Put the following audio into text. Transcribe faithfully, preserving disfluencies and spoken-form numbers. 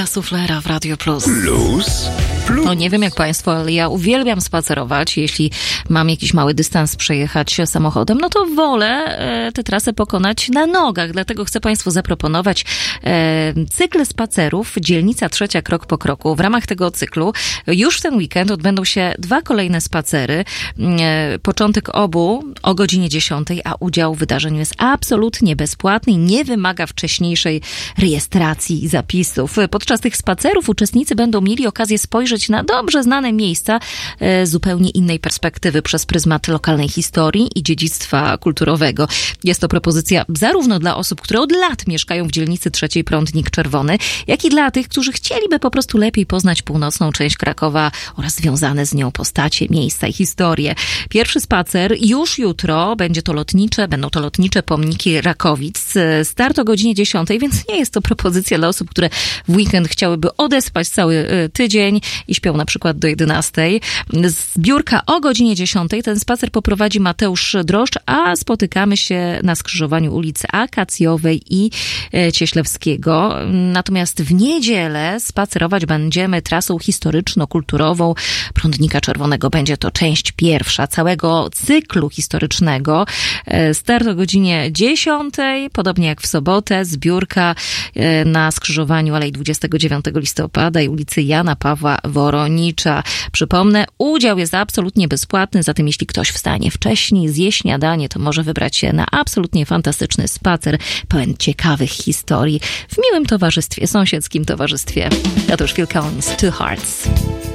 Monika Suflera w Radio Plus. Plus, plus. No nie wiem jak państwo, ale ja uwielbiam spacerować. Jeśli mam jakiś mały dystans przejechać samochodem, no to wolę e, tę trasę pokonać na nogach. Dlatego chcę państwu zaproponować e, cykl spacerów Dzielnica Trzecia Krok po kroku. W ramach tego cyklu już w ten weekend odbędą się dwa kolejne spacery. E, początek obu o godzinie dziesiątej, a udział w wydarzeniu jest absolutnie bezpłatny i nie wymaga wcześniejszej rejestracji i zapisów. Podczas tych spacerów uczestnicy będą mieli okazję spojrzeć na dobrze znane miejsca z zupełnie innej perspektywy przez pryzmat lokalnej historii i dziedzictwa kulturowego. Jest to propozycja zarówno dla osób, które od lat mieszkają w dzielnicy trzeciej Prądnik Czerwony, jak i dla tych, którzy chcieliby po prostu lepiej poznać północną część Krakowa oraz związane z nią postacie, miejsca i historie. Pierwszy spacer już jutro, będzie to lotnicze, będą to lotnicze pomniki Rakowic. Start o godzinie dziesiątej, więc nie jest to propozycja dla osób, które w weekend chciałyby odespać cały tydzień i śpią na przykład do jedenastej. Zbiórka o godzinie dziesiątej. Ten spacer poprowadzi Mateusz Droszcz, a spotykamy się na skrzyżowaniu ulicy Akacjowej i Cieślewskiego. Natomiast w niedzielę spacerować będziemy trasą historyczno-kulturową Prądnika Czerwonego. Będzie to część pierwsza całego cyklu historycznego. Start o godzinie dziesiątej, podobnie jak w sobotę, zbiórka na skrzyżowaniu Alei dwudziestego dziewiątego listopada i ulicy Jana Pawła Woronicza. Przypomnę, udział jest absolutnie bezpłatny, zatem jeśli ktoś wstanie wcześniej, zje śniadanie, to może wybrać się na absolutnie fantastyczny spacer pełen ciekawych historii w miłym towarzystwie, sąsiedzkim towarzystwie. Otóż Phil Collins, Two Hearts.